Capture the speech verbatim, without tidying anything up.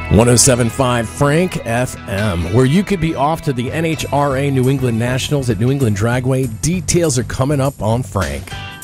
one oh seven point five Frank F M, where you could be off to the N H R A New England Nationals at New England Dragway. Details are coming up on Frank.